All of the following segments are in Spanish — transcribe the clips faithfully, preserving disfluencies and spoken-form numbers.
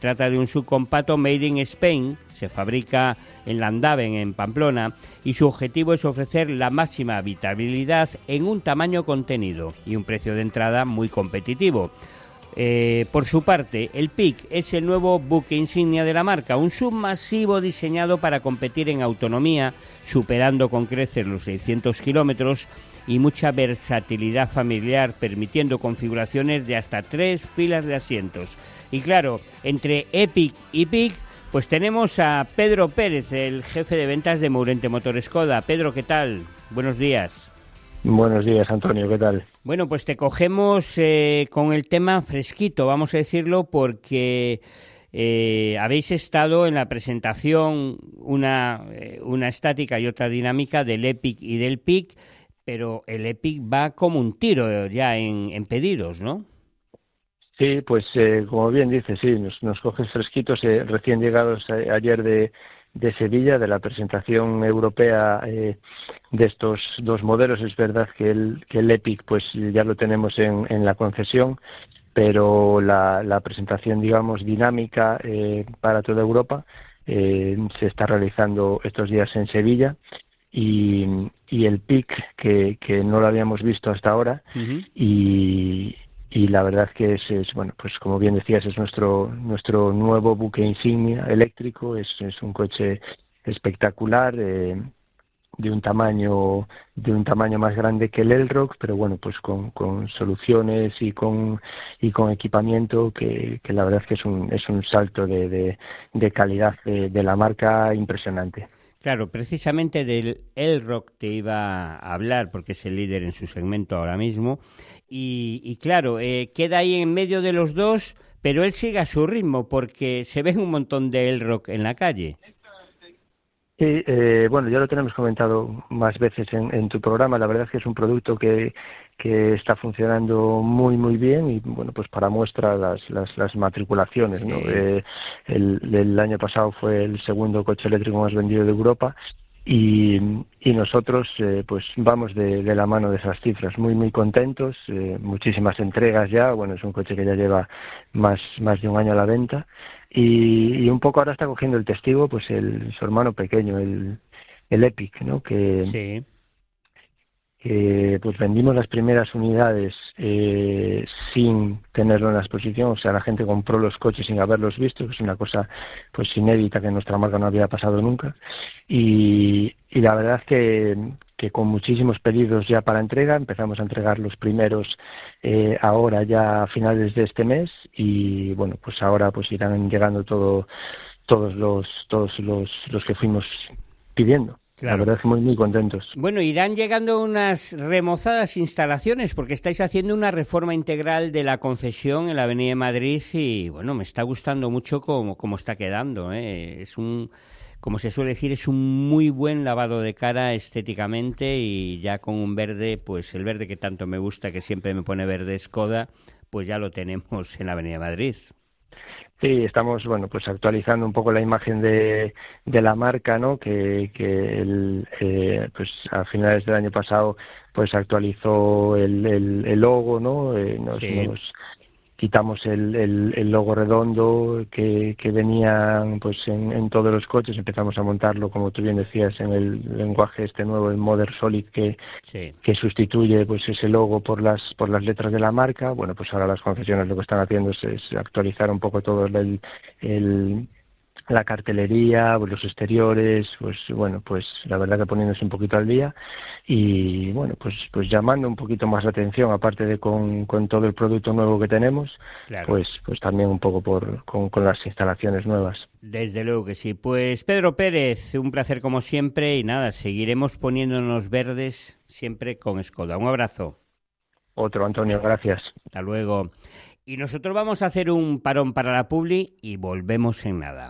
trata de un subcompacto made in Spain, se fabrica en Landaven, en Pamplona, y su objetivo es ofrecer la máxima habitabilidad en un tamaño contenido y un precio de entrada muy competitivo. Eh, por su parte, el Peak es el nuevo buque insignia de la marca, un submasivo diseñado para competir en autonomía, superando con creces los seiscientos kilómetros y mucha versatilidad familiar, permitiendo configuraciones de hasta tres filas de asientos. Y claro, entre Epic y Peak, pues tenemos a Pedro Pérez, el jefe de ventas de Mourente Motor Skoda. Pedro, ¿qué tal? Buenos días. Buenos días, Antonio, ¿qué tal? Bueno, pues te cogemos eh, con el tema fresquito, vamos a decirlo, porque eh, habéis estado en la presentación, una, eh, una estática y otra dinámica del Epic y del Peak, pero el Epic va como un tiro ya en, en pedidos, ¿no? Sí, pues eh, como bien dices, sí, nos, nos coges fresquitos, eh, recién llegados a, ayer de, de Sevilla, de la presentación europea eh, de estos dos modelos. Es verdad que el, que el Epic pues ya lo tenemos en, en la concesión, pero la, la presentación, digamos, dinámica eh, para toda Europa eh, se está realizando estos días en Sevilla. Y, y el Peak, que, que no lo habíamos visto hasta ahora, uh-huh. y, y la verdad que es, es, bueno, pues como bien decías, es nuestro nuestro nuevo buque insignia eléctrico. Es, es un coche espectacular, eh, de un tamaño de un tamaño más grande que el Elrock, pero bueno, pues con, con soluciones y con y con equipamiento que, que la verdad es que es un es un salto de, de, de calidad de, de la marca impresionante. Claro, precisamente del Elrock te iba a hablar, porque es el líder en su segmento ahora mismo, y, y claro, eh, queda ahí en medio de los dos, pero él sigue a su ritmo, porque se ven un montón de Elrock en la calle. Sí, eh, bueno, ya lo tenemos comentado más veces en, en tu programa. La verdad es que es un producto que, que está funcionando muy muy bien y bueno, pues para muestra las las, las matriculaciones, sí. ¿no? Eh, el, el año pasado fue el segundo coche eléctrico más vendido de Europa y, y nosotros eh, pues vamos de, de la mano de esas cifras, muy muy contentos, eh, muchísimas entregas ya. Bueno, es un coche que ya lleva más más de un año a la venta. Y, y un poco ahora está cogiendo el testigo pues el su hermano pequeño, el, el Epic, ¿no? Que, sí. que pues vendimos las primeras unidades eh, sin tenerlo en la exposición. O sea, la gente compró los coches sin haberlos visto, que es una cosa pues inédita que en nuestra marca no había pasado nunca. Y, y la verdad es que, que con muchísimos pedidos ya para entrega, empezamos a entregar los primeros eh, ahora ya a finales de este mes y bueno, pues ahora pues irán llegando todo todos los todos los los que fuimos pidiendo. Claro. La verdad es que muy muy contentos. Bueno, irán llegando unas remozadas instalaciones porque estáis haciendo una reforma integral de la concesión en la Avenida de Madrid y bueno, me está gustando mucho cómo, cómo está quedando, ¿eh? Es un, como se suele decir, es un muy buen lavado de cara estéticamente y ya con un verde, pues el verde que tanto me gusta, que siempre me pone verde Skoda, pues ya lo tenemos en la Avenida de Madrid. Sí, estamos, bueno, pues actualizando un poco la imagen de, de la marca, ¿no? Que, que el, eh, pues a finales del año pasado, pues actualizó el, el, el logo, ¿no? Eh, nos, sí. nos quitamos el, el, el logo redondo que, que venía pues en, en todos los coches, empezamos a montarlo, como tú bien decías, en el lenguaje este nuevo, el Modern Solid, que, sí. que sustituye pues ese logo por las por las letras de la marca. Bueno, pues ahora las concesiones lo que están haciendo es, es actualizar un poco todo el, el la cartelería, pues los exteriores, pues bueno, pues la verdad que poniéndose un poquito al día y bueno, pues pues llamando un poquito más la atención, aparte de con, con todo el producto nuevo que tenemos, claro. pues pues también un poco por con, con las instalaciones nuevas. Desde luego que sí. Pues Pedro Pérez, un placer como siempre y nada, seguiremos poniéndonos verdes siempre con Skoda. Un abrazo. Otro, Antonio, gracias. Hasta luego. Y nosotros vamos a hacer un parón para la publi y volvemos en nada.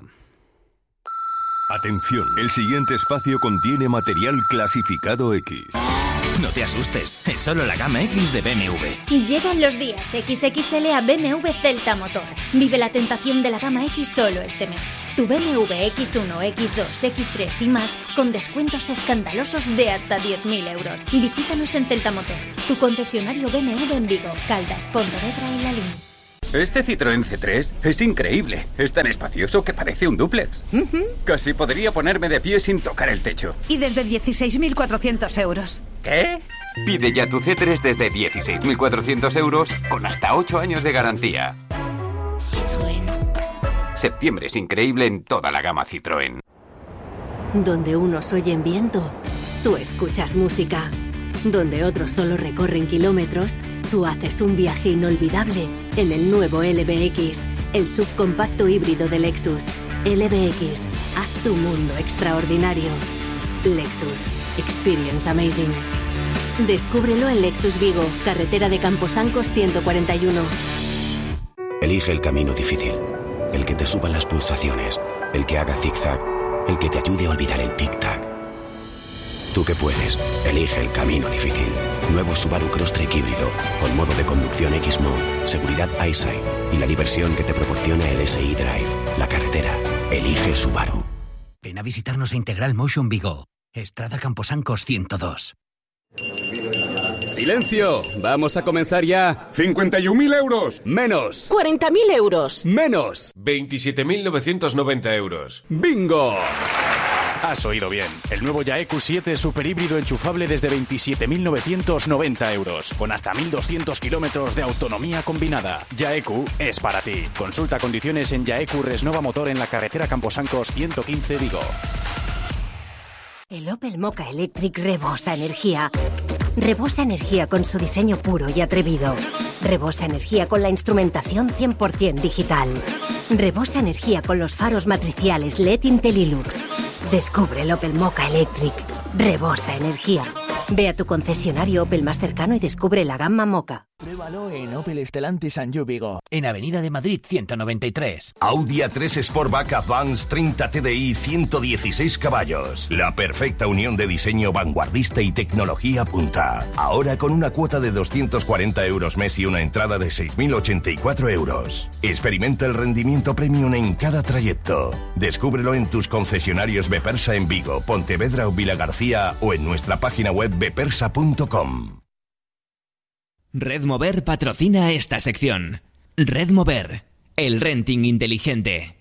Atención, el siguiente espacio contiene material clasificado X. No te asustes, es solo la gama X de B M W. Llegan los días equis equis ele a B M W Celta Motor. Vive la tentación de la gama X solo este mes. Tu B M W equis uno, equis dos, equis tres y más con descuentos escandalosos de hasta diez mil euros. Visítanos en Celta Motor, tu concesionario B M W en Vigo, Caldas, Pontevedra y Lalín. Este Citroën C tres es increíble. Es tan espacioso que parece un dúplex. Uh-huh. Casi podría ponerme de pie sin tocar el techo. Y desde dieciséis mil cuatrocientos euros. ¿Qué? Pide ya tu C tres desde dieciséis mil cuatrocientos euros con hasta ocho años de garantía. Citroën. Septiembre es increíble en toda la gama Citroën. Donde unos oyen viento, tú escuchas música. Donde otros solo recorren kilómetros, tú haces un viaje inolvidable en el nuevo L B X, el subcompacto híbrido de Lexus. L B X, haz tu mundo extraordinario. Lexus, experience amazing. Descúbrelo en Lexus Vigo, carretera de Camposancos ciento cuarenta y uno. Elige el camino difícil, el que te suba las pulsaciones, el que haga zigzag, el que te ayude a olvidar el tic-tac. Tú que puedes, elige el camino difícil. Nuevo Subaru Crosstrek híbrido, con modo de conducción X-Mode, seguridad EyeSight y la diversión que te proporciona el S I Drive. La carretera, elige Subaru. Ven a visitarnos a Integral Motion Vigo, Estrada Camposancos ciento dos. ¡Silencio! Vamos a comenzar ya. ¡cincuenta y un mil euros! ¡Menos! ¡cuarenta mil euros! ¡Menos! veintisiete mil novecientos noventa euros. ¡Bingo! Has oído bien. El nuevo Yaeku siete super híbrido enchufable desde veintisiete mil novecientos noventa euros, con hasta mil doscientos kilómetros de autonomía combinada. Yaeku es para ti. Consulta condiciones en Yaeku Resnova Motor en la carretera Camposancos ciento quince Vigo. El Opel Mokka Electric rebosa energía. Rebosa energía con su diseño puro y atrevido. Rebosa energía con la instrumentación cien por ciento digital. Rebosa energía con los faros matriciales L E D Intellilux. Descubre el Opel Mokka Electric. Rebosa energía. Ve a tu concesionario Opel más cercano y descubre la gama Mokka. Pruébalo en Opel Stellantis Sanju Vigo, en Avenida de Madrid ciento noventa y tres. Audi A tres Sportback Advance treinta T D I ciento dieciséis caballos. La perfecta unión de diseño vanguardista y tecnología punta. Ahora con una cuota de doscientos cuarenta euros mes y una entrada de seis mil ochenta y cuatro euros. Experimenta el rendimiento premium en cada trayecto. Descúbrelo en tus concesionarios Bepersa en Vigo, Pontevedra o Vilagarcía o en nuestra página web bepersa punto com. Red Mover patrocina esta sección. Red Mover, el renting inteligente.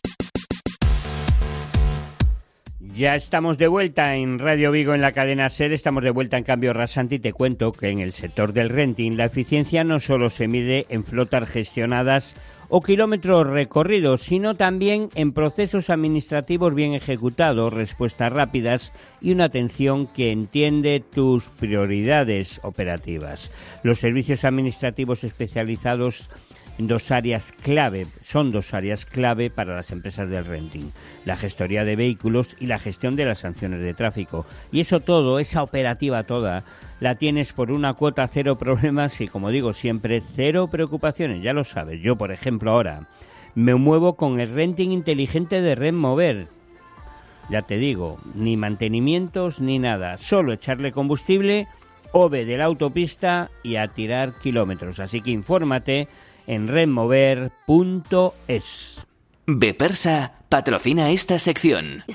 Ya estamos de vuelta en Radio Vigo en la cadena SER, estamos de vuelta en Cambio Rasante y te cuento que en el sector del renting la eficiencia no solo se mide en flotas gestionadas o kilómetros recorridos, sino también en procesos administrativos bien ejecutados, respuestas rápidas y una atención que entiende tus prioridades operativas. Los servicios administrativos especializados en dos áreas clave, son dos áreas clave para las empresas del renting: la gestoría de vehículos y la gestión de las sanciones de tráfico. Y eso todo, esa operativa toda, la tienes por una cuota cero problemas y, como digo siempre, cero preocupaciones. Ya lo sabes, yo por ejemplo ahora me muevo con el renting inteligente de Red Mover. Ya te digo, ni mantenimientos ni nada, solo echarle combustible, O V E de la autopista y a tirar kilómetros. Así que infórmate en redmover punto es. Bepersa patrocina esta sección.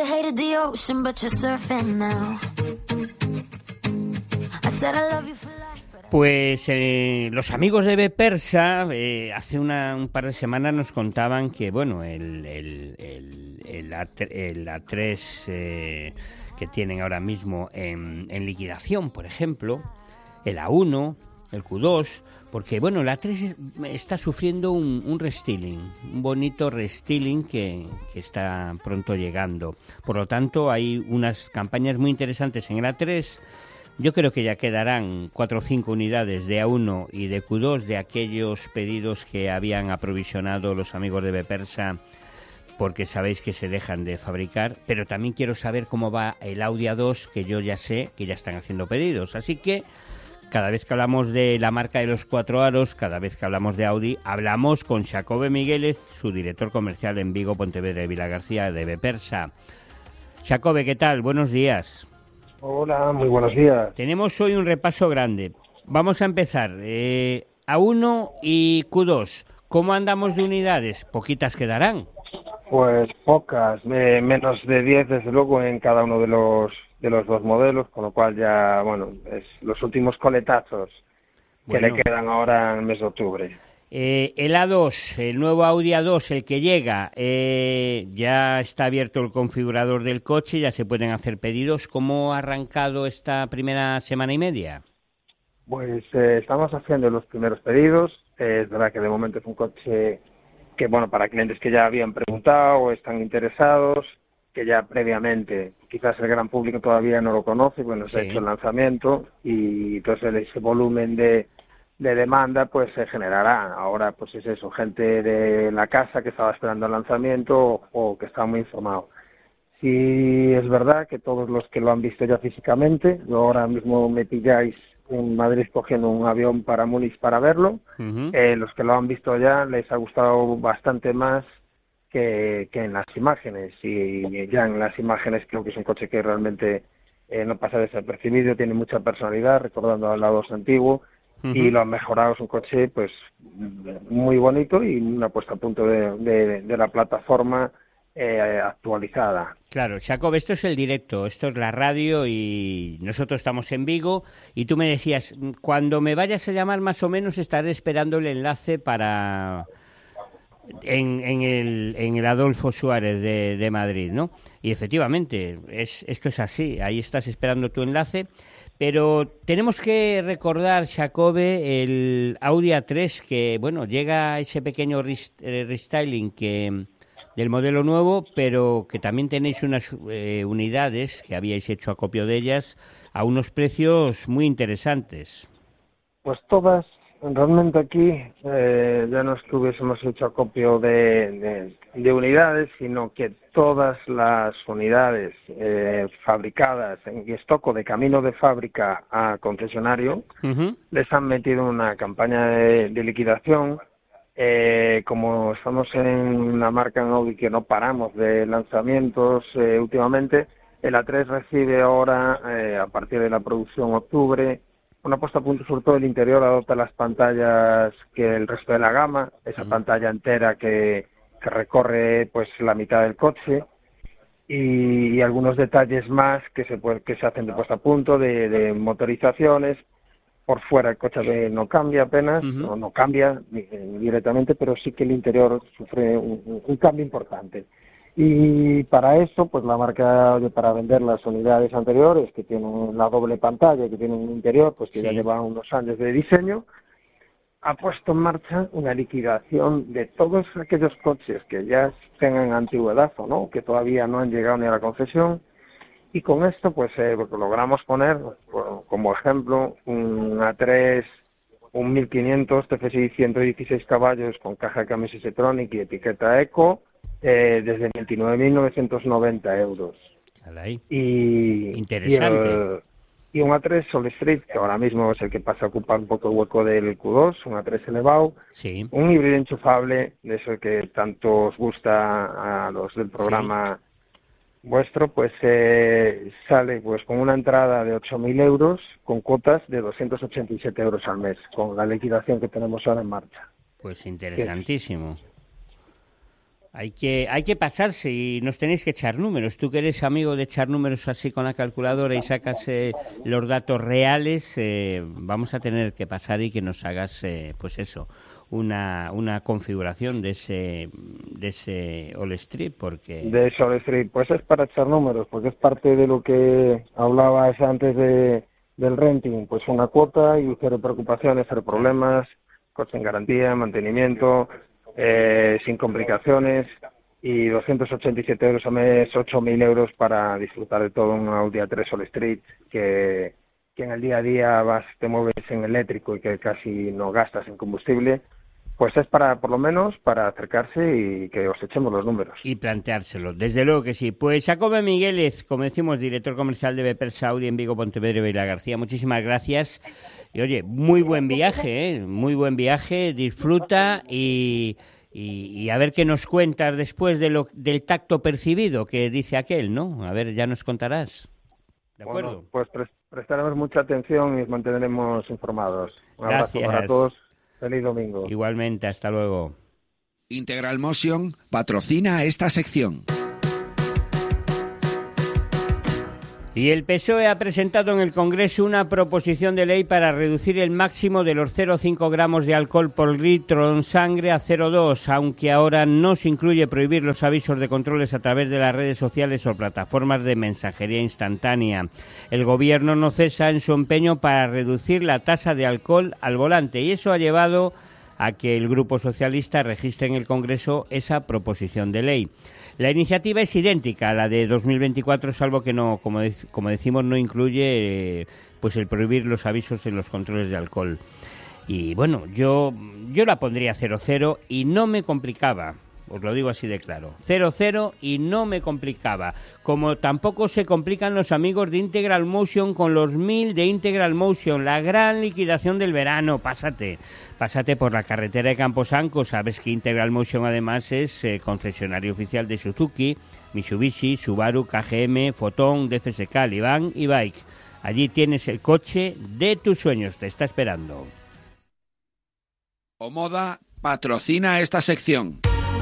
Pues eh, los amigos de Bepersa eh, hace una, un par de semanas nos contaban que bueno el, el, el, el, A, el A tres eh, que tienen ahora mismo en, en liquidación, por ejemplo, el A uno, el Q dos, porque bueno, la A tres está sufriendo un, un restyling, un bonito restyling que, que está pronto llegando. Por lo tanto, hay unas campañas muy interesantes en el A tres. Yo creo que ya quedarán cuatro o cinco unidades de A uno y de Q dos de aquellos pedidos que habían aprovisionado los amigos de Bepersa, porque sabéis que se dejan de fabricar. Pero también quiero saber cómo va el Audi A dos, que yo ya sé que ya están haciendo pedidos. Así que cada vez que hablamos de la marca de los cuatro aros, cada vez que hablamos de Audi, hablamos con Xacobe Migueles, su director comercial en Vigo, Pontevedra y Vilagarcía de Bepersa. Xacobe, ¿qué tal? Buenos días. Hola, muy buenos días. Tenemos hoy un repaso grande. Vamos a empezar. Eh, A uno y Q dos. ¿Cómo andamos de unidades? ¿Poquitas quedarán? Pues pocas, eh, menos de diez desde luego en cada uno de los de los dos modelos, con lo cual ya, bueno, es los últimos coletazos que bueno le quedan ahora en el mes de octubre. Eh, el A dos, el nuevo Audi A dos, el que llega, eh, ya está abierto el configurador del coche, ya se pueden hacer pedidos. ¿Cómo ha arrancado esta primera semana y media? Pues eh, estamos haciendo los primeros pedidos. Eh, es verdad que de momento es un coche que, bueno, para clientes que ya habían preguntado o están interesados, que ya previamente, quizás el gran público todavía no lo conoce, bueno, se sí. ha hecho el lanzamiento y entonces ese volumen de, de demanda pues se generará. Ahora pues es eso, gente de la casa que estaba esperando el lanzamiento o, o que está muy informado. Sí es verdad que todos los que lo han visto ya físicamente, yo ahora mismo me pilláis en Madrid cogiendo un avión para Múnich para verlo, uh-huh. eh, los que lo han visto ya les ha gustado bastante más Que, que en las imágenes, y ya en las imágenes creo que es un coche que realmente eh, no pasa desapercibido, tiene mucha personalidad, recordando al A dos antiguo, uh-huh. y lo han mejorado, es un coche pues muy bonito y una puesta a punto de, de, de la plataforma eh, actualizada. Claro, Jacob, esto es el directo, esto es la radio y nosotros estamos en Vigo y tú me decías, cuando me vayas a llamar más o menos estaré esperando el enlace para... En, en, el, en el Adolfo Suárez de, de Madrid, ¿no? Y efectivamente, es, esto es así, ahí estás esperando tu enlace, pero tenemos que recordar, Jacobe, el Audi A tres, que, bueno, llega ese pequeño rest, eh, restyling que del modelo nuevo, pero que también tenéis unas eh, unidades, que habíais hecho acopio de ellas, a unos precios muy interesantes. Pues todas. Realmente aquí eh, ya no es que hubiésemos hecho acopio de, de, de unidades, sino que todas las unidades eh, fabricadas en stock o de camino de fábrica a concesionario, uh-huh. les han metido una campaña de, de liquidación. Eh, como estamos en una marca en Audi que no paramos de lanzamientos eh, últimamente, el A tres recibe ahora, eh, a partir de la producción octubre, una puesta a punto, sobre todo el interior, adopta las pantallas que el resto de la gama, esa uh-huh. pantalla entera que, que recorre pues la mitad del coche y, y algunos detalles más que se puede, que se hacen de puesta a punto, de, de motorizaciones. Por fuera el coche no cambia apenas, uh-huh. no, no cambia directamente, pero sí que el interior sufre un, un cambio importante. Y para eso, pues la marca, para vender las unidades anteriores, que tienen la doble pantalla, que tienen un interior, pues que sí. ya lleva unos años de diseño, ha puesto en marcha una liquidación de todos aquellos coches que ya tengan antigüedad o no, que todavía no han llegado ni a la concesión. Y con esto, pues eh, logramos poner, como ejemplo, un A tres, un mil quinientos T F S I ciento dieciséis caballos con caja de cambios Seatronic y etiqueta Eco, Eh, desde veintinueve mil novecientos noventa euros. Y, Interesante. Y, el, y un A tres All Street, que ahora mismo es el que pasa a ocupar un poco el hueco del Q dos, un A tres elevado, sí. un híbrido enchufable, de eso que tanto os gusta a los del programa sí. vuestro, pues eh, sale pues con una entrada de ocho mil euros, con cuotas de doscientos ochenta y siete euros al mes, con la liquidación que tenemos ahora en marcha. Pues interesantísimo. Hay que hay que pasarse y nos tenéis que echar números. Tú que eres amigo de echar números así con la calculadora y sacas eh, los datos reales, eh, vamos a tener que pasar y que nos hagas, eh, pues eso, una una configuración de ese de ese All Street, porque... De ese All Street, pues es para echar números, porque es parte de lo que hablabas antes de del renting, pues una cuota y cero preocupaciones, cero problemas, coche en garantía, mantenimiento... Eh, sin complicaciones y doscientos ochenta y siete euros al mes, ocho mil euros para disfrutar de todo un Audi A tres All Street que, que en el día a día vas te mueves en eléctrico y que casi no gastas en combustible, pues es para, por lo menos, para acercarse y que os echemos los números. Y planteárselo, desde luego que sí. Pues Jacobo Migueles, como decimos, director comercial de Bepers Audi en Vigo, Pontevedra y Vila García, muchísimas gracias. Y oye, muy buen viaje, ¿eh? Muy buen viaje, disfruta y, y, y a ver qué nos cuentas después de lo, del tacto percibido que dice aquel, ¿no? A ver, ya nos contarás. ¿De acuerdo? Bueno, pues pre- prestaremos mucha atención y os mantendremos informados. Un Gracias. abrazo para todos. Feliz domingo. Igualmente, hasta luego. Integral Motion patrocina esta sección. Y el P S O E ha presentado en el Congreso una proposición de ley para reducir el máximo de los cero coma cinco gramos de alcohol por litro en sangre a cero coma dos, aunque ahora no se incluye prohibir los avisos de controles a través de las redes sociales o plataformas de mensajería instantánea. El Gobierno no cesa en su empeño para reducir la tasa de alcohol al volante y eso ha llevado a que el Grupo Socialista registre en el Congreso esa proposición de ley. La iniciativa es idéntica a la de dos mil veinticuatro, salvo que no, como, de, como decimos, no incluye eh, pues el prohibir los avisos en los controles de alcohol. Y bueno, yo yo la pondría cero cero y no me complicaba. Os lo digo así de claro. cero cero y no me complicaba. Como tampoco se complican los amigos de Integral Motion con los mil de Integral Motion. La gran liquidación del verano. Pásate. Pásate por la carretera de Camposanco. Sabes que Integral Motion además es eh, concesionario oficial de Suzuki, Mitsubishi, Subaru, K G M, Fotón, D F S K, Livan y Bike. Allí tienes el coche de tus sueños. Te está esperando. Omoda patrocina esta sección.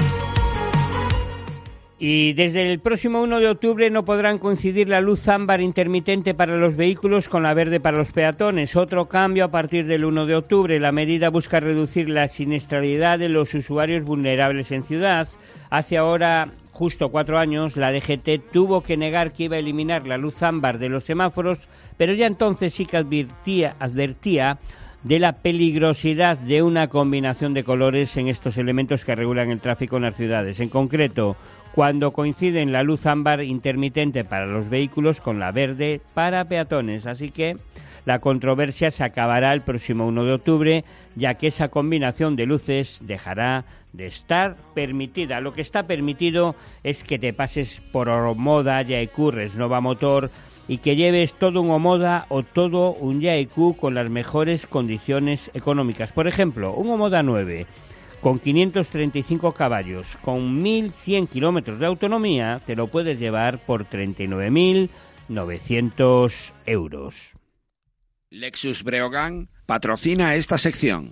Y desde el próximo uno de octubre no podrán coincidir la luz ámbar intermitente para los vehículos con la verde para los peatones. Otro cambio a partir del uno de octubre. La medida busca reducir la siniestralidad de los usuarios vulnerables en ciudad. Hace ahora justo cuatro años la D G T tuvo que negar que iba a eliminar la luz ámbar de los semáforos, pero ya entonces sí que advertía, advertía de la peligrosidad de una combinación de colores en estos elementos que regulan el tráfico en las ciudades. En concreto, cuando coinciden la luz ámbar intermitente para los vehículos con la verde para peatones. Así que la controversia se acabará el próximo uno de octubre, ya que esa combinación de luces dejará de estar permitida. Lo que está permitido es que te pases por Omoda, Yaeku, Resnova Motor y que lleves todo un Omoda o todo un Yaeku con las mejores condiciones económicas. Por ejemplo, un Omoda nueve con quinientos treinta y cinco caballos, con mil cien kilómetros de autonomía, te lo puedes llevar por treinta y nueve mil novecientos euros. Lexus Breogán patrocina esta sección.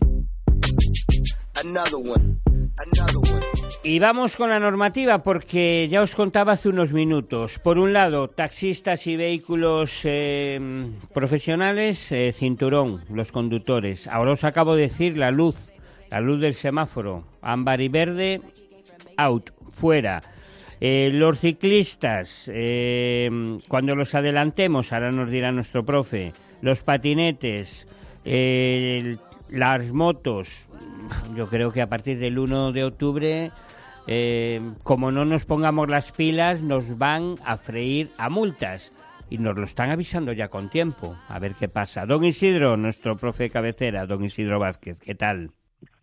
Y vamos con la normativa porque ya os contaba hace unos minutos. Por un lado, taxistas y vehículos eh, profesionales, eh, cinturón, los conductores. Ahora os acabo de decir la luz. La luz del semáforo, ámbar y verde, out, fuera. Eh, los ciclistas, eh, cuando los adelantemos, ahora nos dirá nuestro profe, los patinetes, eh, las motos, yo creo que a partir del uno de octubre, eh, como no nos pongamos las pilas, nos van a freír a multas. Y nos lo están avisando ya con tiempo. A ver qué pasa. Don Isidro, nuestro profe de cabecera, don Isidro Vázquez, ¿qué tal?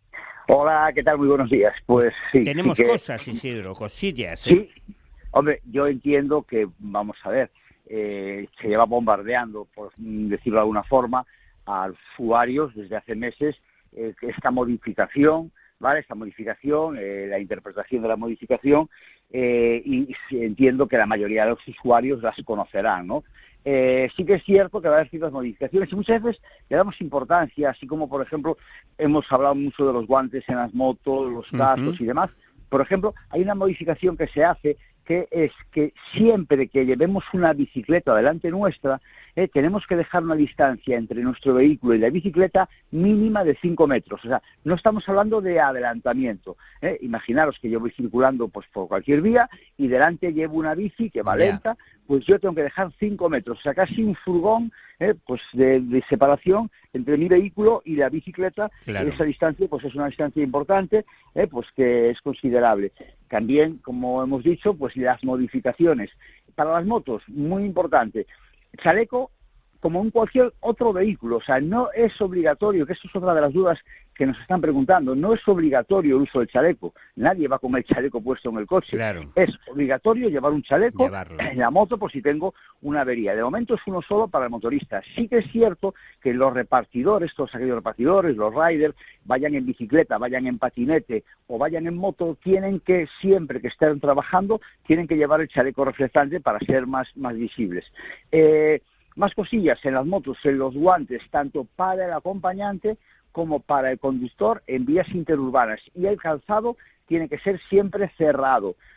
Hola, ¿qué tal? Muy buenos días. Pues sí. Tenemos sí que... cosas, Isidro, cosillas. ¿eh? Sí, hombre, yo entiendo que, vamos a ver, eh, se lleva bombardeando, por decirlo de alguna forma, a usuarios desde hace meses eh, esta modificación, ¿vale? Esta modificación, eh, la interpretación de la modificación, eh, y entiendo que la mayoría de los usuarios las conocerán, ¿no? Eh, sí que es cierto que va a haber ciertas modificaciones y muchas veces le damos importancia, así como, por ejemplo, hemos hablado mucho de los guantes en las motos, los cascos uh-huh. y demás. Por ejemplo, hay una modificación que se hace que es que siempre que llevemos una bicicleta delante nuestra, eh, tenemos que dejar una distancia entre nuestro vehículo y la bicicleta mínima de cinco metros. O sea, no estamos hablando de adelantamiento. Eh. Imaginaros que yo voy circulando pues por cualquier vía y delante llevo una bici que va yeah. lenta, pues yo tengo que dejar cinco metros. O sea, casi un furgón eh, pues de, de separación entre mi vehículo y la bicicleta. Claro. Esa distancia pues es una distancia importante, eh, pues que es considerable. También, como hemos dicho, pues las modificaciones. Para las motos, muy importante, chaleco como en cualquier otro vehículo, o sea, no es obligatorio, que esto es otra de las dudas que nos están preguntando, no es obligatorio el uso del chaleco, nadie va con el chaleco puesto en el coche, claro. Es obligatorio llevar un chaleco Llevarlo. en la moto por si tengo una avería. De momento es uno solo para el motorista. Sí que es cierto que los repartidores, todos aquellos repartidores, los riders, vayan en bicicleta, vayan en patinete o vayan en moto, tienen que, siempre que estén trabajando, tienen que llevar el chaleco reflectante para ser más, más visibles. Eh... Más cosillas en las motos, en los guantes, tanto para el acompañante como para el conductor en vías interurbanas. Y el calzado tiene que ser siempre cerrado.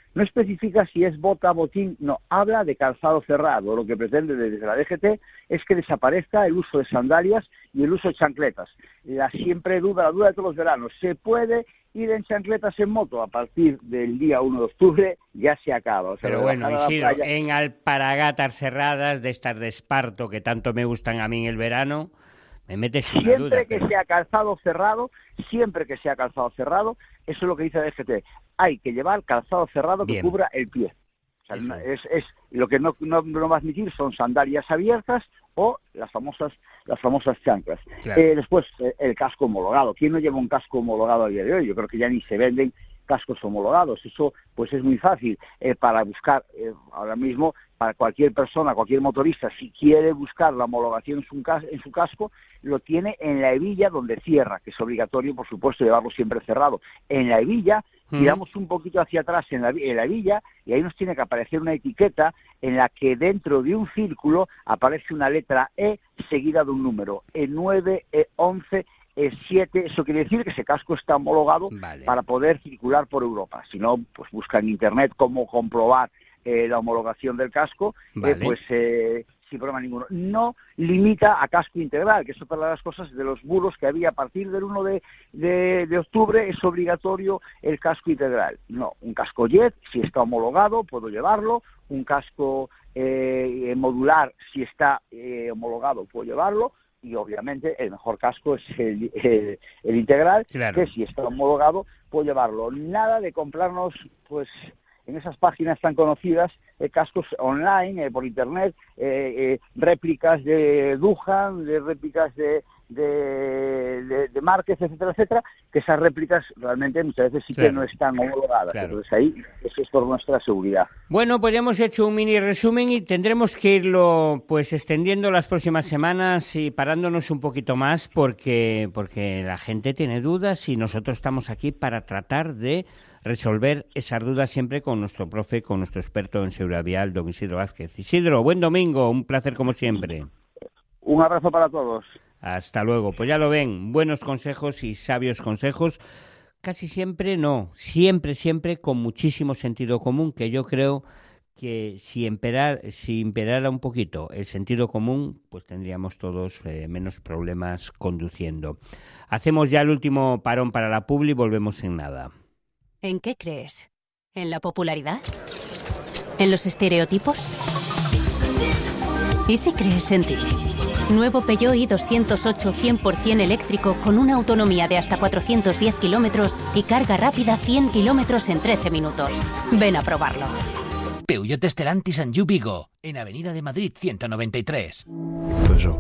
No especifica si es bota, botín, no, habla de calzado cerrado. Lo que pretende desde la D G T es que desaparezca el uso de sandalias y el uso de chancletas. La siempre duda, la duda de todos los veranos, ¿se puede ir en chancletas en moto? A partir del día uno de octubre ya se acaba. O sea, pero bueno, Isidro, playa... en alparagatas cerradas de estas de esparto que tanto me gustan a mí en el verano, me metes en siempre duda, que pero... sea calzado cerrado, siempre que sea calzado cerrado, eso es lo que dice la D G T, hay que llevar calzado cerrado que Bien. cubra el pie. O sea, es, es lo que no, no, no va a admitir son sandalias abiertas o las famosas las famosas chanclas. Claro. Eh, después, eh, el casco homologado. ¿Quién no lleva un casco homologado a día de hoy? Yo creo que ya ni se venden cascos homologados. Eso pues es muy fácil eh, para buscar eh, ahora mismo, para cualquier persona, cualquier motorista, si quiere buscar la homologación en su, cas en su casco, lo tiene en la hebilla donde cierra, que es obligatorio, por supuesto, llevarlo siempre cerrado. En la hebilla, tiramos un poquito hacia atrás en la, en la hebilla y ahí nos tiene que aparecer una etiqueta en la que dentro de un círculo aparece una letra E seguida de un número, E nueve, E once, E siete, eso quiere decir que ese casco está homologado vale. para poder circular por Europa. Si no, pues busca en Internet cómo comprobar eh, la homologación del casco, vale. eh, pues eh, sin problema ninguno. No limita a casco integral, que es otra de las cosas de los bulos que había a partir del uno de, de, de octubre, es obligatorio el casco integral. No, un casco jet, si está homologado, puedo llevarlo, un casco eh, modular, si está eh, homologado, puedo llevarlo, y obviamente el mejor casco es el, el, el integral, claro. que si está homologado, puedo llevarlo. Nada de comprarnos, pues, en esas páginas tan conocidas, eh, cascos online, eh, por internet, eh, eh, réplicas de Duhan, de réplicas de, de, de, de Márquez, etcétera, etcétera, que esas réplicas realmente muchas veces sí claro. que no están homologadas. Claro. Entonces ahí eso es por nuestra seguridad. Bueno, pues ya hemos hecho un mini resumen y tendremos que irlo pues extendiendo las próximas semanas y parándonos un poquito más porque, porque la gente tiene dudas y nosotros estamos aquí para tratar de resolver esas dudas siempre con nuestro profe, con nuestro experto en seguridad vial, don Isidro Vázquez. Isidro, buen domingo, un placer como siempre. Un abrazo para todos. Hasta luego. Pues ya lo ven, buenos consejos y sabios consejos. Casi siempre no, siempre, siempre con muchísimo sentido común, que yo creo que si, imperar, si imperara un poquito el sentido común, pues tendríamos todos eh, menos problemas conduciendo. Hacemos ya el último parón para la publi y volvemos en nada. ¿En qué crees? ¿En la popularidad? ¿En los estereotipos? ¿Y si crees en ti? Nuevo Peugeot i doscientos ocho cien por ciento eléctrico con una autonomía de hasta cuatrocientos diez kilómetros y carga rápida cien kilómetros en trece minutos. Ven a probarlo. Peugeot Stellantis and You Vigo, en Avenida de Madrid ciento noventa y tres. Eso.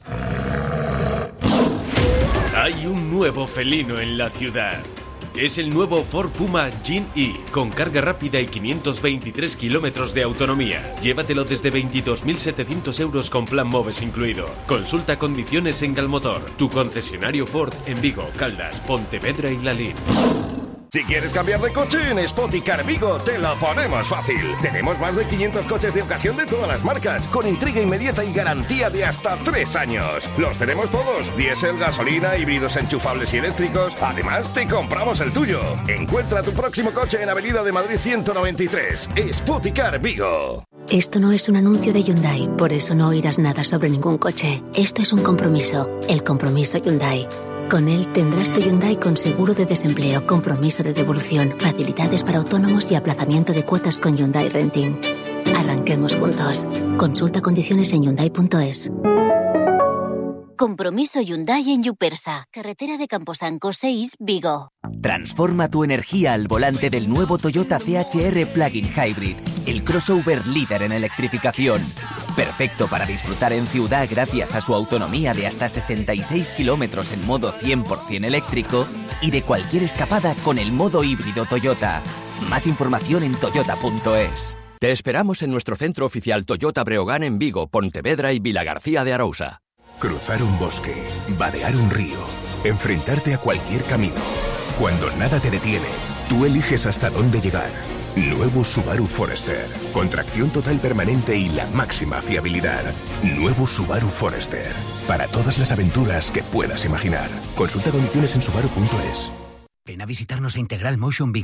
Hay un nuevo felino en la ciudad. Es el nuevo Ford Puma Gen-E, con carga rápida y quinientos veintitrés kilómetros de autonomía. Llévatelo desde veintidós mil setecientos euros con plan MOVES incluido. Consulta condiciones en Galmotor, tu concesionario Ford en Vigo, Caldas, Pontevedra y Lalín. Si quieres cambiar de coche, en Spoticar Vigo te lo ponemos fácil. Tenemos más de quinientos coches de ocasión de todas las marcas, con entrega inmediata y garantía de hasta tres años. Los tenemos todos, diésel, gasolina, híbridos enchufables y eléctricos. Además, te compramos el tuyo. Encuentra tu próximo coche en Avenida de Madrid ciento noventa y tres. Spoticar Vigo. Esto no es un anuncio de Hyundai, por eso no oirás nada sobre ningún coche. Esto es un compromiso, el compromiso Hyundai. Con él tendrás tu Hyundai con seguro de desempleo, compromiso de devolución, facilidades para autónomos y aplazamiento de cuotas con Hyundai Renting. Arranquemos juntos. Consulta condiciones en hyundai punto es. Compromiso Hyundai en Yupersa, carretera de Camposanco seis, Vigo. Transforma tu energía al volante del nuevo Toyota C H R Plug-in Hybrid, el crossover líder en electrificación. Perfecto para disfrutar en ciudad gracias a su autonomía de hasta sesenta y seis kilómetros en modo cien por ciento eléctrico y de cualquier escapada con el modo híbrido Toyota. Más información en toyota punto es. Te esperamos en nuestro centro oficial Toyota Breogán en Vigo, Pontevedra y Vilagarcía de Arousa. Cruzar un bosque, vadear un río, enfrentarte a cualquier camino. Cuando nada te detiene, tú eliges hasta dónde llegar. Nuevo Subaru Forester. Con tracción total permanente y la máxima fiabilidad. Nuevo Subaru Forester. Para todas las aventuras que puedas imaginar. Consulta condiciones en subaru punto es. Ven a visitarnos a Integral Motion Vigo.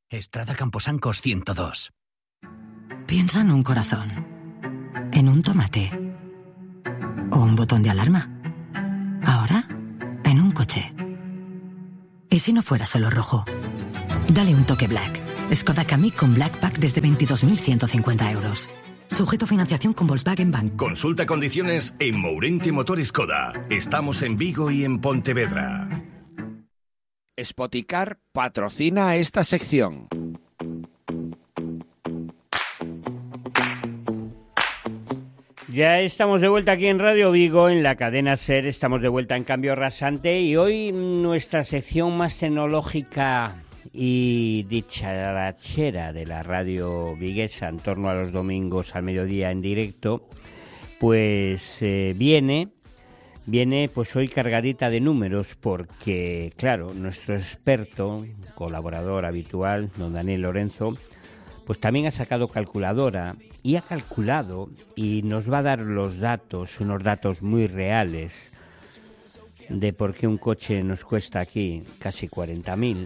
Estrada Camposancos ciento dos. Piensa en un corazón, en un tomate o un botón de alarma. Ahora, en un coche. ¿Y si no fuera solo rojo? Dale un toque Black. Skoda Kamiq con Black Pack desde veintidós mil ciento cincuenta euros. Sujeto a financiación con Volkswagen Bank. Consulta condiciones en Mourente Motor Skoda. Estamos en Vigo y en Pontevedra. Spoticar patrocina esta sección. Ya estamos de vuelta aquí en Radio Vigo, en la cadena SER, estamos de vuelta en Cambio Rasante y hoy nuestra sección más tecnológica y dicharachera de la radio viguesa en torno a los domingos al mediodía en directo, pues eh, viene, viene pues hoy cargadita de números porque, claro, nuestro experto, colaborador habitual, don Daniel Lorenzo, pues también ha sacado calculadora y ha calculado y nos va a dar los datos, unos datos muy reales de por qué un coche nos cuesta aquí casi cuarenta mil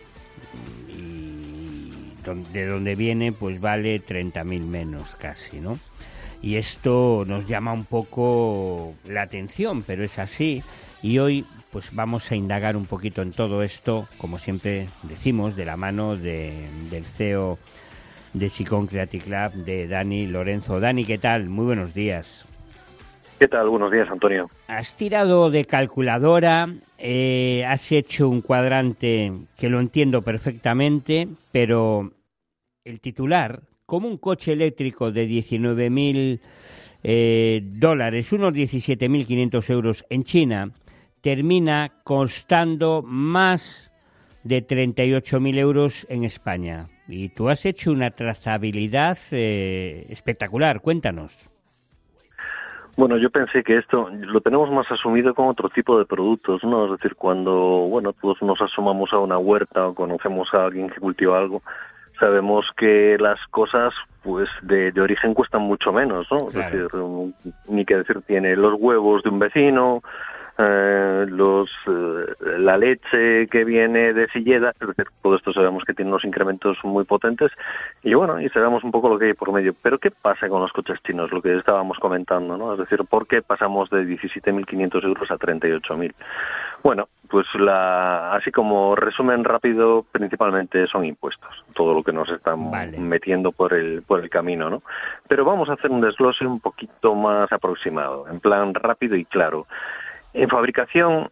y de donde viene pues vale treinta mil menos casi, ¿no? Y esto nos llama un poco la atención, pero es así. Y hoy pues vamos a indagar un poquito en todo esto, como siempre decimos, de la mano de, del C E O de Sicón Creative Lab, de Dani Lorenzo. Dani, ¿qué tal? Muy buenos días. ¿Qué tal? Buenos días, Antonio. Has tirado de calculadora, eh, has hecho un cuadrante que lo entiendo perfectamente, pero el titular, como un coche eléctrico de diecinueve mil eh, dólares, unos diecisiete mil quinientos euros en China, termina costando más de treinta y ocho mil euros en España. Y tú has hecho una trazabilidad eh, espectacular. Cuéntanos. Bueno, yo pensé que esto lo tenemos más asumido con otro tipo de productos, ¿no? Es decir, cuando, bueno, todos nos asomamos a una huerta o conocemos a alguien que cultiva algo, sabemos que las cosas, pues, de, de origen cuestan mucho menos, ¿no? Claro. Es decir, ni que decir, tiene los huevos de un vecino, Eh, los eh, la leche que viene de Silleda, es decir, todo esto sabemos que tiene unos incrementos muy potentes y bueno, y sabemos un poco lo que hay por medio. Pero ¿qué pasa con los coches chinos? Lo que estábamos comentando, ¿no? Es decir, ¿por qué pasamos de diecisiete mil quinientos euros a treinta y ocho mil? Bueno, pues la, así como resumen rápido, principalmente son impuestos, todo lo que nos están vale. metiendo por el por el camino, ¿no? Pero vamos a hacer un desglose un poquito más aproximado, en plan rápido y claro. En fabricación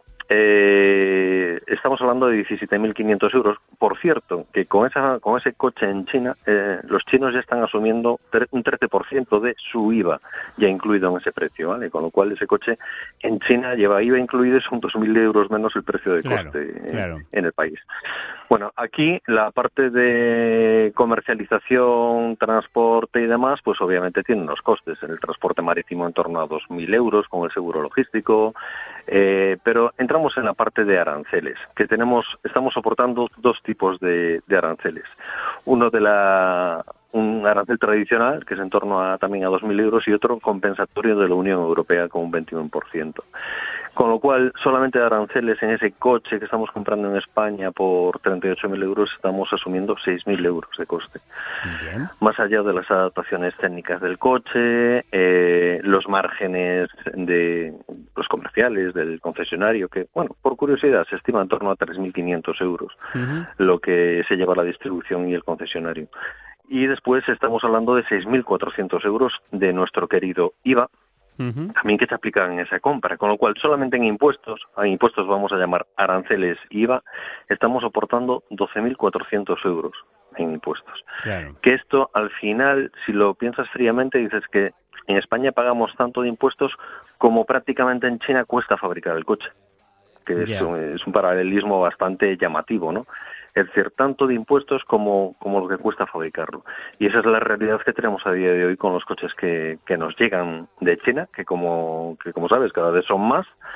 eh, estamos hablando de diecisiete mil quinientos euros. Por cierto, que con esa con ese coche en China, eh, los chinos ya están asumiendo un trece por ciento de su I V A ya incluido en ese precio, ¿vale? Con lo cual ese coche en China lleva I V A incluido y son dos mil euros menos el precio de claro, coste claro. En, en el país. Bueno, aquí la parte de comercialización, transporte y demás, pues obviamente tiene unos costes. En el transporte marítimo en torno a dos mil euros con el seguro logístico, eh, pero entramos en la parte de aranceles, que tenemos, estamos soportando dos tipos de, de aranceles. Uno de la un arancel tradicional, que es en torno a también a dos mil euros, y otro compensatorio de la Unión Europea con un veintiuno por ciento. Con lo cual, solamente de aranceles en ese coche que estamos comprando en España por treinta y ocho mil euros, estamos asumiendo seis mil euros de coste. Bien. Más allá de las adaptaciones técnicas del coche, eh, los márgenes de los comerciales, del concesionario, que, bueno, por curiosidad, se estima en torno a tres mil quinientos euros, uh-huh. lo que se lleva la distribución y el concesionario. Y después estamos hablando de seis mil cuatrocientos euros de nuestro querido I V A, uh-huh. también que se aplican en esa compra, con lo cual solamente en impuestos, a impuestos vamos a llamar aranceles I V A, estamos soportando doce mil cuatrocientos euros en impuestos. Claro. Que esto al final, si lo piensas fríamente, dices que en España pagamos tanto de impuestos como prácticamente en China cuesta fabricar el coche, que yeah. es, un, es un paralelismo bastante llamativo, ¿no? Es decir, tanto de impuestos como, como lo que cuesta fabricarlo. Y esa es la realidad que tenemos a día de hoy con los coches que, que nos llegan de China, que como, que como sabes, cada vez son más.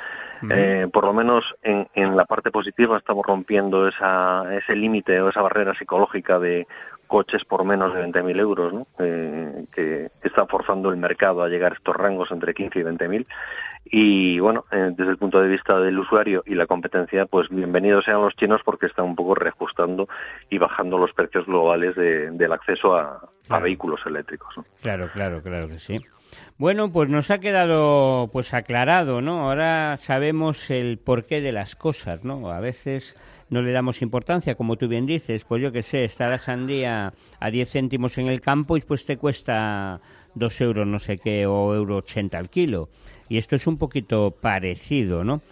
Uh-huh. Eh, por lo menos en, en la parte positiva estamos rompiendo esa, ese límite o esa barrera psicológica de coches por menos de veinte mil euros, ¿no? Eh, que está forzando el mercado a llegar a estos rangos entre quince y veinte mil. Y bueno, eh, desde el punto de vista del usuario y la competencia, pues bienvenidos sean los chinos porque están un poco reajustando y bajando los precios globales de, del acceso a, claro. a vehículos eléctricos, ¿no? Claro, claro, claro que sí. Bueno, pues nos ha quedado pues aclarado, ¿no? Ahora sabemos el porqué de las cosas, ¿no? A veces no le damos importancia, como tú bien dices, pues yo qué sé, está la sandía a diez céntimos en el campo y pues te cuesta dos euros no sé qué o euro ochenta al kilo. Y esto es un poquito parecido, ¿no?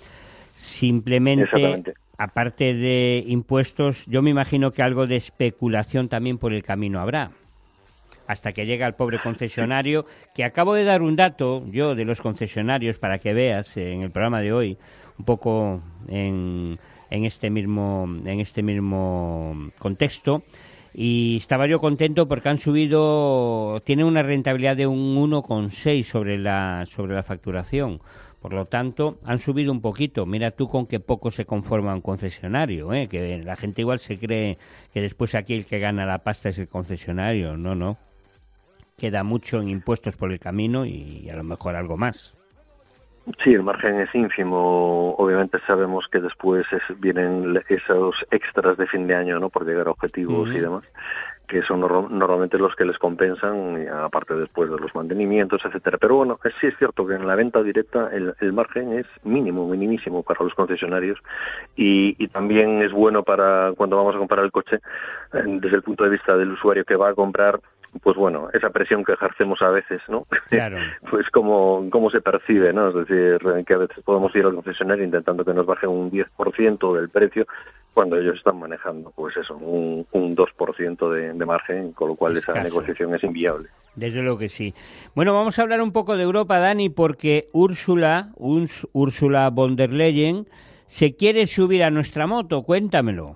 Simplemente, aparte de impuestos, yo me imagino que algo de especulación también por el camino habrá. Hasta que llega el pobre concesionario, que acabo de dar un dato yo de los concesionarios para que veas eh, en el programa de hoy, un poco en, en este mismo en este mismo contexto, y estaba yo contento porque han subido, tienen una rentabilidad de un uno coma seis sobre la sobre la facturación. Por lo tanto, han subido un poquito. Mira tú con qué poco se conforma un concesionario, ¿eh? Que la gente igual se cree que después aquí el que gana la pasta es el concesionario. No, no. Queda mucho en impuestos por el camino y a lo mejor algo más. Sí, el margen es ínfimo. Obviamente sabemos que después es, vienen esos extras de fin de año, ¿no? Por llegar a objetivos uh-huh. y demás, que son no, normalmente los que les compensan, aparte después de los mantenimientos, etcétera. Pero bueno, sí es cierto que en la venta directa el, el margen es mínimo, minimísimo para los concesionarios y, y también es bueno para cuando vamos a comprar el coche, eh, desde el punto de vista del usuario que va a comprar, pues bueno, esa presión que ejercemos a veces, ¿no? Claro. Pues cómo, cómo se percibe, ¿no? Es decir, que a veces podemos ir al concesionario intentando que nos baje un diez por ciento del precio cuando ellos están manejando, pues eso, un, un dos por ciento de, de margen, con lo cual Escaso. Esa negociación es inviable. Desde luego que sí. Bueno, vamos a hablar un poco de Europa, Dani, porque Úrsula, Urs, Úrsula von der Leyen, se quiere subir a nuestra moto. Cuéntamelo.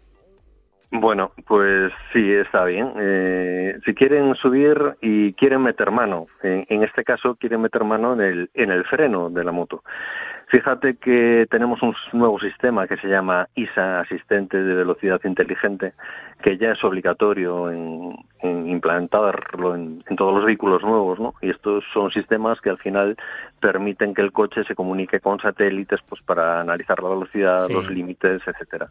Bueno, pues sí, está bien. Eh, si quieren subir y quieren meter mano, en, en este caso quieren meter mano en el, en el freno de la moto. Fíjate que tenemos un nuevo sistema que se llama I S A, Asistente de Velocidad Inteligente, que ya es obligatorio en, en implantarlo en, en todos los vehículos nuevos, ¿no? Y estos son sistemas que al final permiten que el coche se comunique con satélites, pues para analizar la velocidad, sí. los límites, etcétera.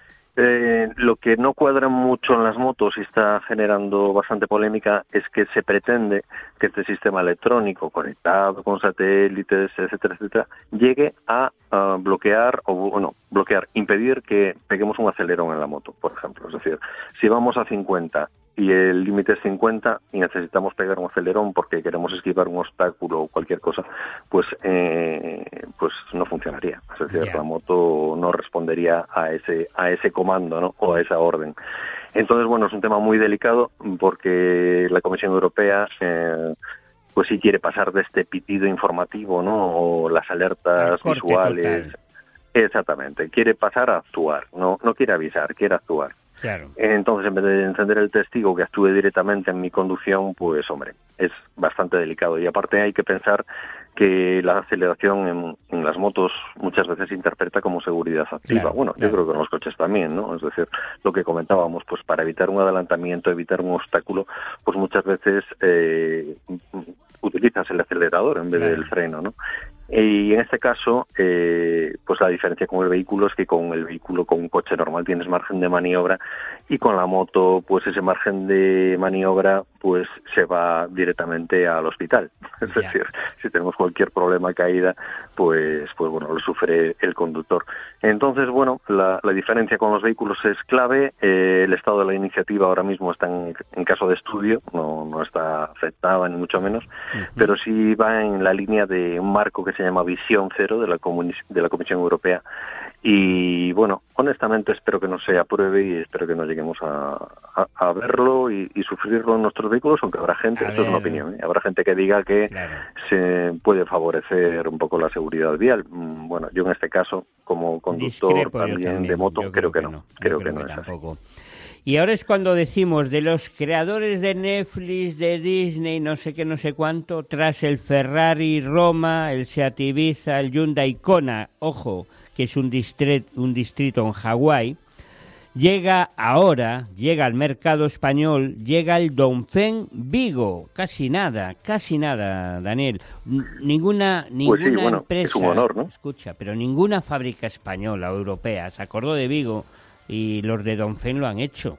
Eh, lo que no cuadra mucho en las motos y está generando bastante polémica es que se pretende que este sistema electrónico conectado con satélites, etcétera, etcétera, llegue a, a bloquear o bueno, bloquear, impedir que peguemos un acelerón en la moto, por ejemplo. Es decir, si vamos a cincuenta y el límite es cincuenta y necesitamos pegar un acelerón porque queremos esquivar un obstáculo o cualquier cosa, pues eh, pues no funcionaría. Es decir, yeah. la moto no respondería a ese a ese comando, ¿no? O a esa orden. Entonces, bueno, es un tema muy delicado porque la Comisión Europea eh, pues sí quiere pasar de este pitido informativo, ¿no? O las alertas visuales. Total. Exactamente, quiere pasar a actuar, no no quiere avisar, quiere actuar. Claro. Entonces, en vez de encender el testigo que actúe directamente en mi conducción, pues, hombre, es bastante delicado. Y aparte hay que pensar que la aceleración en, en las motos muchas veces se interpreta como seguridad activa. Claro, bueno, claro. yo creo que en los coches también, ¿no? Es decir, lo que comentábamos, pues para evitar un adelantamiento, evitar un obstáculo, pues muchas veces eh, utilizas el acelerador en vez claro. del freno, ¿no? Y en este caso, eh, pues la diferencia con el vehículo es que con el vehículo, con un coche normal, tienes margen de maniobra y con la moto, pues ese margen de maniobra, pues se va directamente al hospital. Es yeah. decir, si tenemos cualquier problema, caída, pues, pues bueno, lo sufre el conductor. Entonces, bueno, la, la diferencia con los vehículos es clave. Eh, el estado de la iniciativa ahora mismo está en, en caso de estudio, no, no está afectada ni mucho menos, uh-huh. pero sí va en la línea de un marco que se llama Visión Cero de la, Comun- de la Comisión Europea. Y bueno, honestamente espero que no se apruebe y espero que no lleguemos a, a, a verlo y, y sufrirlo en nuestros vehículos, aunque habrá gente, a esto ver. es una opinión, ¿eh? habrá gente que diga que claro. se puede favorecer un poco la seguridad vial. Bueno, yo en este caso, como conductor también, también de moto, creo, creo que, que no, no. creo, creo que, que no es tampoco. así. Y ahora es cuando decimos de los creadores de Netflix, de Disney, no sé qué, no sé cuánto, tras el Ferrari Roma, el Seat Ibiza, el Hyundai Kona, ojo, que es un distrito, un distrito en Hawái, llega ahora, llega al mercado español, llega el Dongfeng Vigo. Casi nada, casi nada, Daniel. Ninguna, ninguna pues sí, bueno, empresa, es un honor, ¿no? Escucha, pero ninguna fábrica española o europea se acordó de Vigo y los de Dongfeng lo han hecho.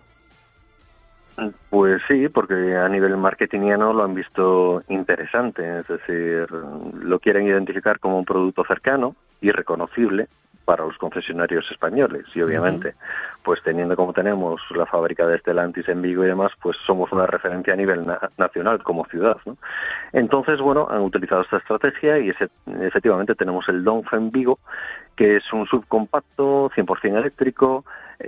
Pues sí, porque a nivel marketingiano lo han visto interesante, es decir, lo quieren identificar como un producto cercano y reconocible para los concesionarios españoles y obviamente, uh-huh. pues teniendo como tenemos la fábrica de Stellantis en Vigo y demás, pues somos una referencia a nivel na- nacional como ciudad, ¿no? Entonces, bueno, han utilizado esta estrategia y ese, efectivamente tenemos el Dongfeng Vigo, que es un subcompacto cien por ciento eléctrico.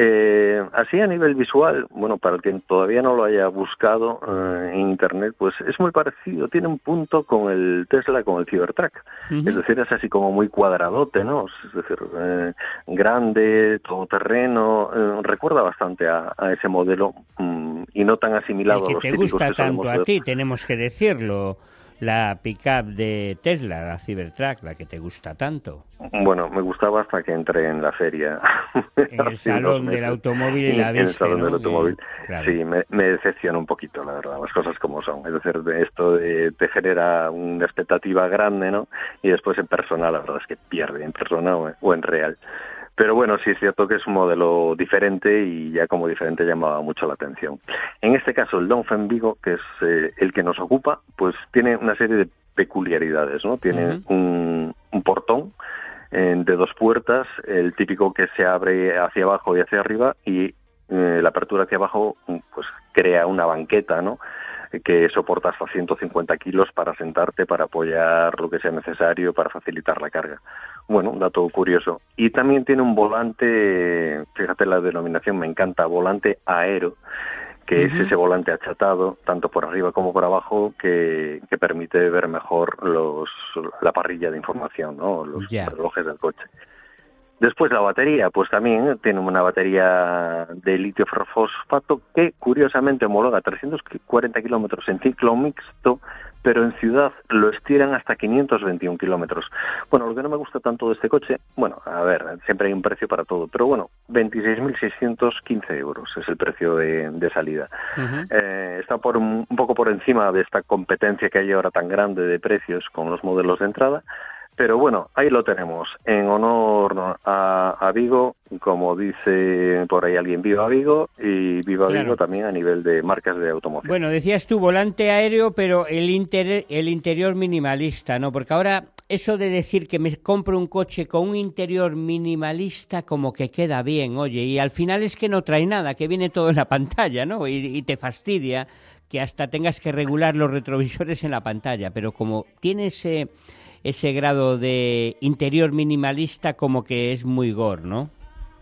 Eh, así a nivel visual, bueno, para el que todavía no lo haya buscado eh, en internet, pues es muy parecido, tiene un punto con el Tesla, con el Cybertruck, uh-huh. es decir, es así como muy cuadradote, ¿no? Es decir, eh, grande, todoterreno, eh, recuerda bastante a, a ese modelo um, y no tan asimilado el que a los te típicos gusta que solemos tanto a ver. ti, tenemos que decirlo. La pick-up de Tesla, la Cybertruck, la que te gusta tanto. Bueno, me gustaba hasta que entré en la feria. En el salón del automóvil y la viste, En el salón ¿no? del automóvil. Y, claro. Sí, me, me decepciona un poquito, la verdad, las cosas como son. Es decir, de esto de, te genera una expectativa grande, ¿no? Y después en persona, la verdad es que pierde, en persona o en, o en real. Pero bueno, sí es cierto que es un modelo diferente y ya como diferente llamaba mucho la atención. En este caso, el Dongfeng Vigo, que es eh, el que nos ocupa, pues tiene una serie de peculiaridades, ¿no? Tiene uh-huh. un, un portón eh, de dos puertas, el típico que se abre hacia abajo y hacia arriba, y eh, la apertura hacia abajo pues crea una banqueta, ¿no?, que soporta hasta ciento cincuenta kilos para sentarte, para apoyar lo que sea necesario, para facilitar la carga. Bueno, un dato curioso. Y también tiene un volante, fíjate la denominación, me encanta, volante aero, que uh-huh. es ese volante achatado, tanto por arriba como por abajo, que, que permite ver mejor los la parrilla de información, ¿no?, los yeah. relojes del coche. Después la batería, pues también tiene una batería de litio fosfato que curiosamente homologa trescientos cuarenta kilómetros en ciclo mixto, pero en ciudad lo estiran hasta quinientos veintiún kilómetros. Bueno, lo que no me gusta tanto de este coche, bueno, a ver, siempre hay un precio para todo, pero bueno, veintiséis mil seiscientos quince euros es el precio de, de salida. Uh-huh. Eh, está por un, un poco por encima de esta competencia que hay ahora tan grande de precios con los modelos de entrada. Pero bueno, ahí lo tenemos, en honor a, a Vigo, como dice por ahí alguien, viva Vigo, y viva claro. Vigo también a nivel de marcas de automoción. Bueno, decías tú volante aéreo, pero el, inter, el interior minimalista, ¿no? Porque ahora eso de decir que me compro un coche con un interior minimalista como que queda bien, oye, y al final es que no trae nada, que viene todo en la pantalla, ¿no? Y, y te fastidia que hasta tengas que regular los retrovisores en la pantalla, pero como tiene ese... ese grado de interior minimalista como que es muy gore, ¿no?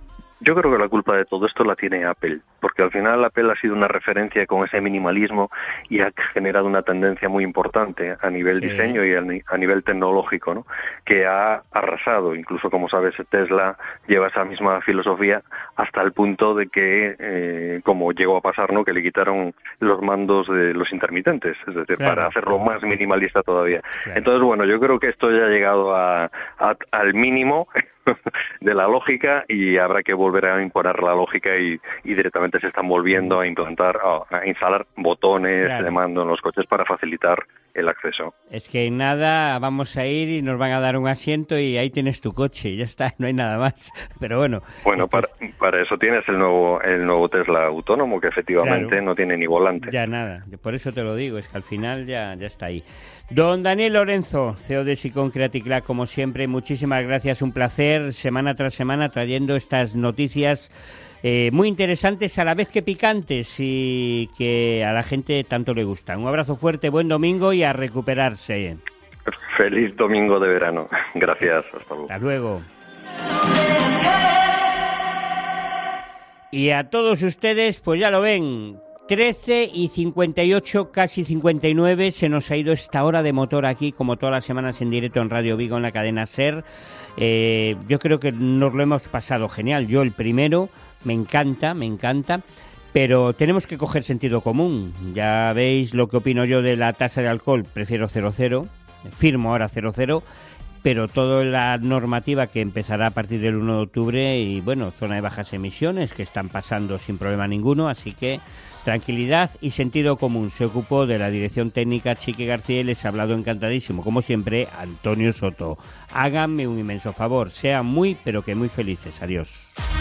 Yo creo que la culpa de todo esto la tiene Apple, porque al final Apple ha sido una referencia con ese minimalismo y ha generado una tendencia muy importante a nivel sí. diseño y a nivel tecnológico, ¿no?, que ha arrasado. Incluso, como sabes, Tesla lleva esa misma filosofía hasta el punto de que, eh, como llegó a pasar, ¿no?, que le quitaron los mandos de los intermitentes, es decir, claro. para hacerlo más minimalista todavía. Claro. Entonces, bueno, yo creo que esto ya ha llegado a, a, al mínimo de la lógica y habrá que volver a imponer la lógica y, y directamente se están volviendo a implantar, a, a instalar botones claro. de mando en los coches para facilitar el acceso. Es que en nada vamos a ir y nos van a dar un asiento y ahí tienes tu coche y ya está, no hay nada más. Pero bueno. Bueno, para, es... para eso tienes el nuevo el nuevo Tesla autónomo que efectivamente claro. no tiene ni volante. Ya nada, por eso te lo digo, es que al final ya, ya está ahí. Don Daniel Lorenzo, C E O de Sicom Creaticla, como siempre, muchísimas gracias, un placer, semana tras semana trayendo estas noticias eh, muy interesantes a la vez que picantes y que a la gente tanto le gustan. Un abrazo fuerte, buen domingo y a recuperarse. Feliz domingo de verano. Gracias, hasta luego. Hasta luego. Y a todos ustedes, pues ya lo ven, trece y cincuenta y ocho, casi cincuenta y nueve, se nos ha ido esta hora de motor aquí, como todas las semanas en directo en Radio Vigo, en la cadena SER. Eh, yo creo que nos lo hemos pasado genial, yo el primero, me encanta, me encanta. Pero tenemos que coger sentido común. Ya veis lo que opino yo de la tasa de alcohol. Prefiero cero cero, firmo ahora cero cero, pero toda la normativa que empezará a partir del uno de octubre y, bueno, zona de bajas emisiones que están pasando sin problema ninguno, así que tranquilidad y sentido común. Se ocupó de la dirección técnica Chiqui García y les ha hablado encantadísimo, como siempre, Antonio Soto. Háganme un inmenso favor, sean muy, pero que muy felices. Adiós.